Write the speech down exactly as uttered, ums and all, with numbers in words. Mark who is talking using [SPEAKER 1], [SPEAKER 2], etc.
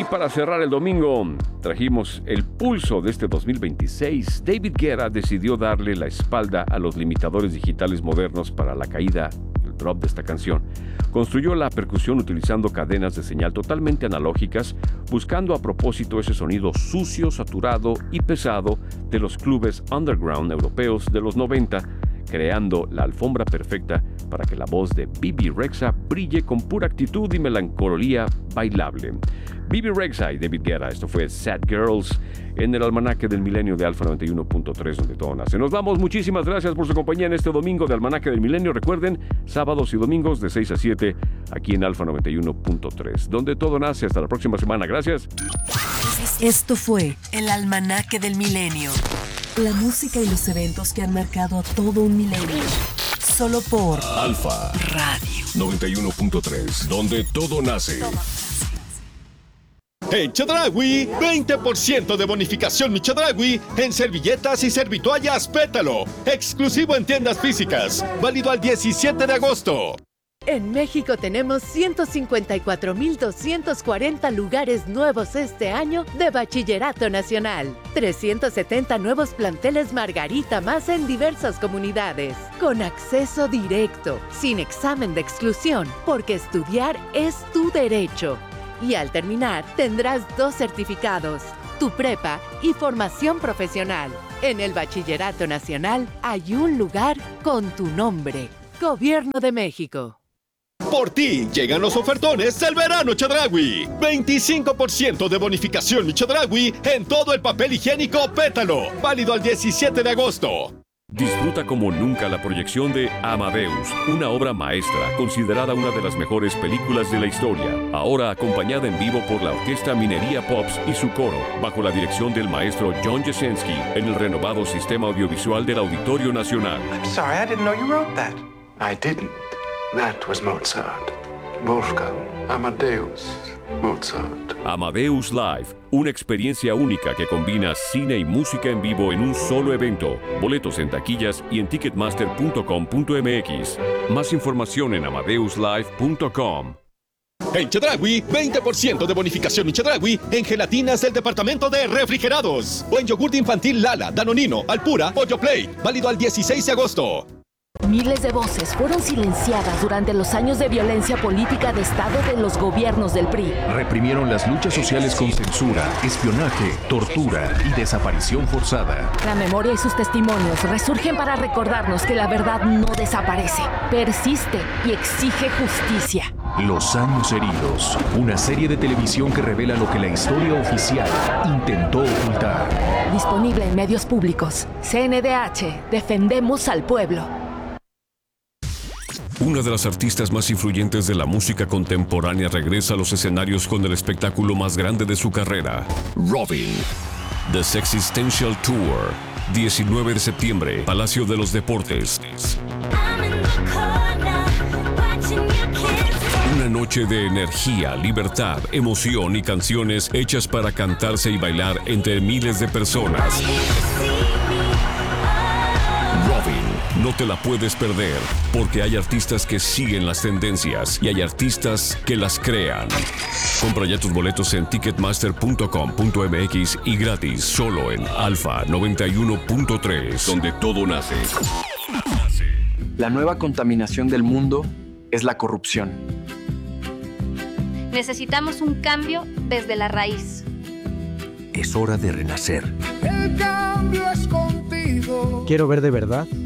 [SPEAKER 1] para cerrar el domingo, trajimos el pulso de este dos mil veintiséis. David Guetta decidió darle la espalda a los limitadores digitales modernos para la caída, el drop de esta canción. Construyó la percusión utilizando cadenas de señal totalmente analógicas, buscando a propósito ese sonido sucio, saturado y pesado de los clubes underground europeos de los noventa, creando la alfombra perfecta para que la voz de Bebe Rexha brille con pura actitud y melancolía bailable. Bebe Rexha y David Guetta, esto fue Sad Girls en el Almanaque del Milenio de Alfa noventa y uno punto tres, donde todo nace. Nos vamos, muchísimas gracias por su compañía en este domingo de Almanaque del Milenio. Recuerden, sábados y domingos de seis a siete, aquí en Alfa noventa y uno punto tres, donde todo nace. Hasta la próxima semana, gracias.
[SPEAKER 2] Esto fue el Almanaque del Milenio. La música y los eventos que han marcado todo un milenio. Solo por
[SPEAKER 3] Alfa
[SPEAKER 2] Radio
[SPEAKER 3] noventa y uno punto tres, donde todo nace.
[SPEAKER 4] En Chedraui, veinte por ciento de bonificación mi Chedraui en servilletas y servitoallas Pétalo. Exclusivo en tiendas físicas. Válido al diecisiete de agosto.
[SPEAKER 5] En México tenemos ciento cincuenta y cuatro mil doscientos cuarenta lugares nuevos este año de Bachillerato Nacional. trescientos setenta nuevos planteles Margarita más en diversas comunidades. Con acceso directo, sin examen de exclusión, porque estudiar es tu derecho. Y al terminar, tendrás dos certificados, tu prepa y formación profesional. En el Bachillerato Nacional hay un lugar con tu nombre. Gobierno de México.
[SPEAKER 4] Por ti llegan los ofertones del verano Chedraui. veinticinco por ciento de bonificación mi Chedraui en todo el papel higiénico Pétalo. Válido al diecisiete de agosto.
[SPEAKER 1] Disfruta como nunca la proyección de Amadeus, una obra maestra considerada una de las mejores películas de la historia. Ahora acompañada en vivo por la Orquesta Minería Pops y su coro, bajo la dirección del maestro John Jasinski, en el renovado sistema audiovisual del Auditorio Nacional.
[SPEAKER 6] I'm sorry, I didn't know you wrote that. I didn't. That was Mozart. Wolfgang Amadeus Mozart.
[SPEAKER 1] Amadeus Live, una experiencia única que combina cine y música en vivo en un solo evento. Boletos en taquillas y en ticketmaster punto com punto m x. Más información en amadeus live punto com.
[SPEAKER 4] En Chedraui, veinte por ciento de bonificación en Chedraui en gelatinas del departamento de refrigerados. O en yogur infantil Lala, Danonino, Alpura, Pollo Play. Válido al dieciséis de agosto.
[SPEAKER 7] Miles de voces fueron silenciadas durante los años de violencia política de Estado de los gobiernos del P R I.
[SPEAKER 8] Reprimieron las luchas sociales con censura, espionaje, tortura y desaparición forzada.
[SPEAKER 7] La memoria y sus testimonios resurgen para recordarnos que la verdad no desaparece, persiste y exige justicia.
[SPEAKER 8] Los años heridos, una serie de televisión que revela lo que la historia oficial intentó ocultar.
[SPEAKER 7] Disponible en medios públicos. C N D H, defendemos al pueblo.
[SPEAKER 3] Una de las artistas más influyentes de la música contemporánea regresa a los escenarios con el espectáculo más grande de su carrera, Robyn. The Sexistential Tour, diecinueve de septiembre, Palacio de los Deportes. Una noche de energía, libertad, emoción y canciones hechas para cantarse y bailar entre miles de personas. Robyn, no te la puedes perder, porque hay artistas que siguen las tendencias y hay artistas que las crean. Compra ya tus boletos en ticketmaster punto com punto m x y gratis, solo en Alfa noventa y uno punto tres, donde todo nace.
[SPEAKER 9] La nueva contaminación del mundo es la corrupción.
[SPEAKER 10] Necesitamos un cambio desde la raíz.
[SPEAKER 11] Es hora de renacer.
[SPEAKER 12] El cambio es contigo.
[SPEAKER 11] Quiero ver de verdad